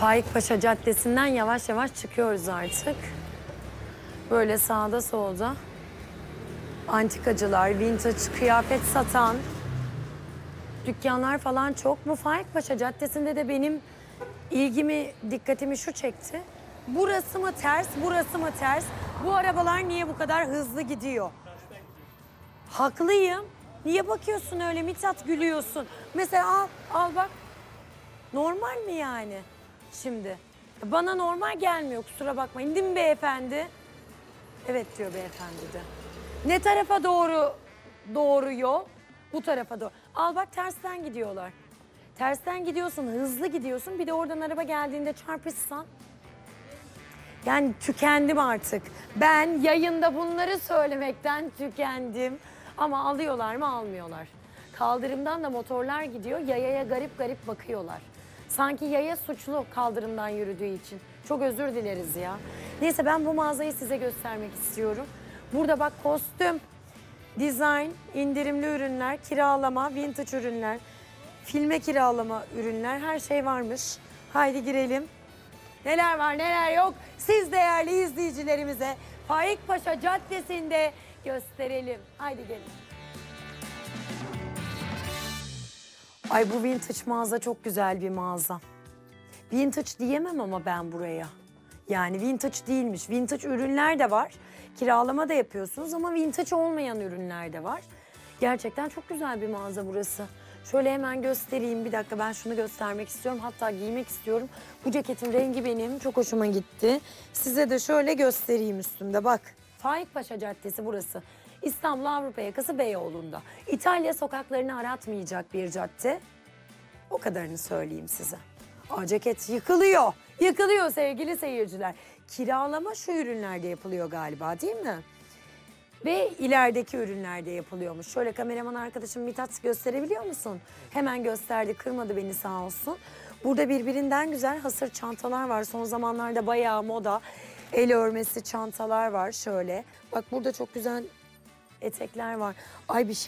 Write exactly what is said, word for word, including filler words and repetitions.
Faikpaşa Caddesi'nden yavaş yavaş çıkıyoruz artık. Böyle sağda solda antikacılar, vintage kıyafet satan dükkanlar falan çok. Bu Faikpaşa Caddesi'nde de benim ilgimi, dikkatimi şu çekti. Burası mı ters, burası mı ters? Bu arabalar niye bu kadar hızlı gidiyor? Haklıyım. Niye bakıyorsun öyle Mithat, gülüyorsun? Mesela al, al bak. Normal mi yani şimdi? Bana normal gelmiyor, kusura bakmayın. Değil mi beyefendi? Evet diyor beyefendi de. Ne tarafa doğru doğru yol? Bu tarafa doğru. Al bak, tersten gidiyorlar. Tersten gidiyorsun, hızlı gidiyorsun. Bir de oradan araba geldiğinde çarpışsan. Yani tükendim artık. Ben yayında bunları söylemekten tükendim. Ama alıyorlar mı? Almıyorlar. Kaldırımdan da motorlar gidiyor. Yayaya garip garip bakıyorlar. Sanki yaya suçlu kaldırımdan yürüdüğü için. Çok özür dileriz ya. Neyse, ben bu mağazayı size göstermek istiyorum. Burada bak, kostüm, dizayn, indirimli ürünler, kiralama, vintage ürünler, filme kiralama ürünler, her şey varmış. Haydi girelim. Neler var neler yok, siz değerli izleyicilerimize Faikpaşa Caddesi'nde gösterelim. Haydi gelin. Ay, bu vintage mağaza çok güzel bir mağaza. Vintage diyemem ama ben buraya. Yani vintage değilmiş. Vintage ürünler de var. Kiralama da yapıyorsunuz ama vintage olmayan ürünler de var. Gerçekten çok güzel bir mağaza burası. Şöyle hemen göstereyim. Bir dakika, ben şunu göstermek istiyorum. Hatta giymek istiyorum. Bu ceketin rengi benim çok hoşuma gitti. Size de şöyle göstereyim üstümde, bak. Faikpaşa Caddesi burası. İstanbul Avrupa yakası Beyoğlu'nda. İtalya sokaklarını aratmayacak bir cadde. O kadarını söyleyeyim size. Aa, ceket yıkılıyor. Yıkılıyor sevgili seyirciler. Kiralama şu ürünlerde yapılıyor galiba, değil mi? Ve ilerideki ürünlerde yapılıyormuş. Şöyle kameraman arkadaşım Mithat, gösterebiliyor musun? Hemen gösterdi, kırmadı beni sağ olsun. Burada birbirinden güzel hasır çantalar var. Son zamanlarda bayağı moda. El örmesi çantalar var şöyle. Bak, burada çok güzel etekler var. Ay, bir şey